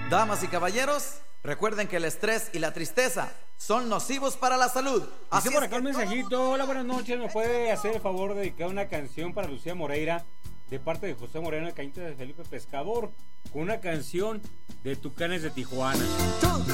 Damas y caballeros, recuerden que el estrés y la tristeza son nocivos para la salud. Así por acá un mensajito. Hola, buenas noches. ¿Me puede hacer el favor de dedicar una canción para Lucía Moreira de parte de José Moreno, de Cañitas de Felipe Pescador, con una canción de Tucanes de Tijuana?